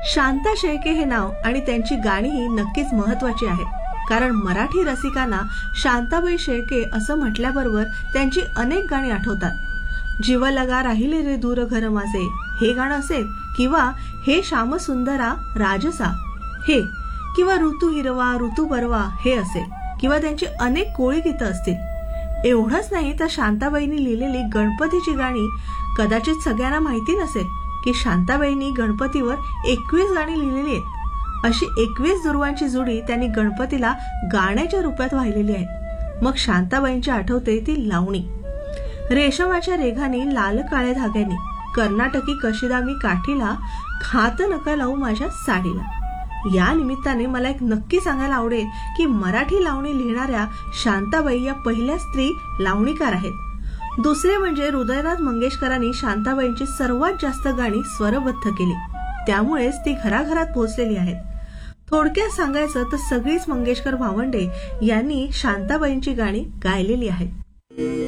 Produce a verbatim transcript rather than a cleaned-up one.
शांता शेळके हे नाव आणि त्यांची गाणीही नक्कीच महत्वाची आहेत, कारण मराठी रसिकांना शांताबाई शेळके असं म्हटल्याबरोबर त्यांची अनेक गाणी आठवतात. जीव लगा राहिले रे दूर घर माझे हे गाणं असेल, किंवा हे श्यामसुंदरा राजसा हे, किंवा ऋतू हिरवा ऋतू बरवा हे असेल, किंवा त्यांची अनेक कोळी गीतं असतील. एवढंच नाही तर शांताबाईंनी लिहिलेली गणपतीची गाणी कदाचित सगळ्यांना माहिती नसेल की शांताबाईंनी गणपतीवर एकवीस गाणी लिहिलेली आहेत. अशी एकवीस दुर्वांची जोडी त्यांनी गणपतीला गाण्याच्या रूपात वाहिलेली आहे. मग शांताबाईंची आठवते ती लावणी. रेशमाच्या रेघानी लाल काळ्या धाग्यानी कर्नाटकी कशिदा मी काठीला, खात नका लावू माझ्या साडीला. या निमित्ताने मला एक नक्की सांगायला आवडेल की मराठी लावणी लिहिणाऱ्या शांताबाई या पहिल्या स्त्री लावणीकार आहेत. दुसरे म्हणजे हृदयनाथ मंगेशकरांनी शांताबाईंची सर्वात जास्त गाणी स्वरबद्ध केली, त्यामुळेच ती घराघरात पोहोचलेली आहेत. थोडक्यात सांगायचं तर सगळीच मंगेशकर भावंडे यांनी शांताबाईंची गाणी गायलेली आहेत.